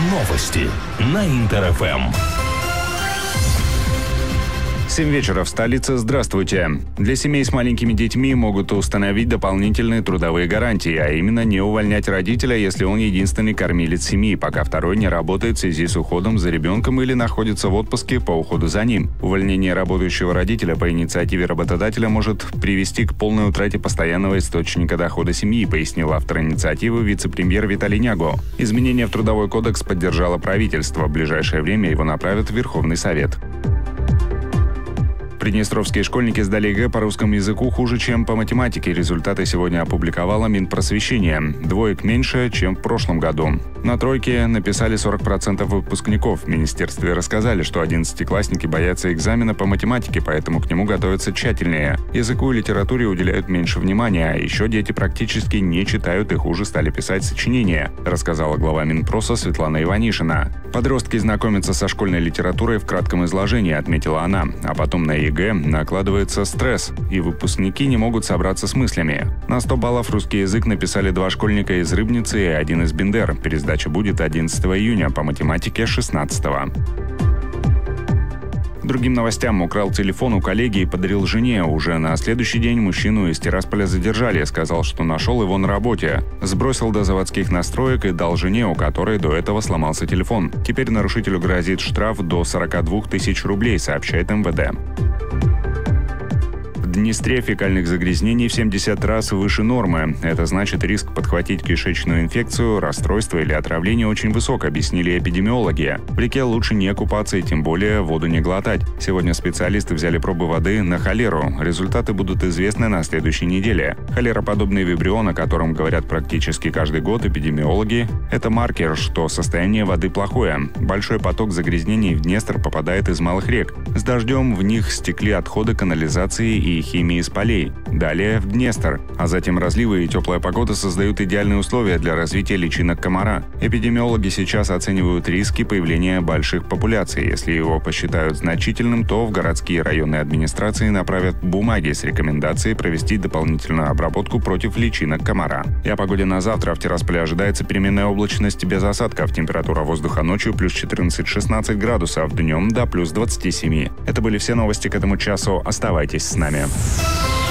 Новости на Интер-ФМ. 7 вечера в столице. Здравствуйте. Для семей с маленькими детьми могут установить дополнительные трудовые гарантии, а именно не увольнять родителя, если он единственный кормилец семьи, пока второй не работает в связи с уходом за ребенком или находится в отпуске по уходу за ним. Увольнение работающего родителя по инициативе работодателя может привести к полной утрате постоянного источника дохода семьи, пояснил автор инициативы вице-премьер Виталий Няго. Изменение в Трудовой кодекс поддержало правительство. В ближайшее время его направят в Верховный Совет. Приднестровские школьники сдали ЕГЭ по русскому языку хуже, чем по математике. Результаты сегодня опубликовало Минпросвещение. Двоек меньше, чем в прошлом году. На тройке написали 40% выпускников. В министерстве рассказали, что 11-классники боятся экзамена по математике, поэтому к нему готовятся тщательнее. Языку и литературе уделяют меньше внимания, а еще дети практически не читают и хуже стали писать сочинения, рассказала глава Минпроса Светлана Иванишина. Подростки знакомятся со школьной литературой в кратком изложении, отметила она, а потом на ЕГЭ накладывается стресс, и выпускники не могут собраться с мыслями. На 100 баллов русский язык написали 2 школьника из Рыбницы и 1 из Бендер. Пересдача будет 11 июня, по математике 16-го. Другим новостям: украл телефон у коллеги и подарил жене. Уже на следующий день мужчину из Тирасполя задержали. Сказал, что нашел его на работе. Сбросил до заводских настроек и дал жене, у которой до этого сломался телефон. Теперь нарушителю грозит штраф до 42 тысяч рублей, сообщает МВД. В Днестре фекальных загрязнений в 70 раз выше нормы. Это значит, риск подхватить кишечную инфекцию, расстройство или отравление очень высок, объяснили эпидемиологи. В реке лучше не купаться и тем более воду не глотать. Сегодня специалисты взяли пробы воды на холеру. Результаты будут известны на следующей неделе. Холероподобный вибрион, о котором говорят практически каждый год эпидемиологи, это маркер, что состояние воды плохое. Большой поток загрязнений в Днестр попадает из малых рек. С дождем в них стекли отходы канализации и химии из полей. Далее в Днестр. А затем разливы и теплая погода создают идеальные условия для развития личинок комара. Эпидемиологи сейчас оценивают риски появления больших популяций. Если его посчитают значительным, то в городские районные администрации направят бумаги с рекомендацией провести дополнительную обработку против личинок комара. И о погоде на завтра. В Тирасполе ожидается переменная облачность без осадков. Температура воздуха ночью плюс 14-16 градусов, днем до плюс 27. Это были все новости к этому часу. Оставайтесь с нами.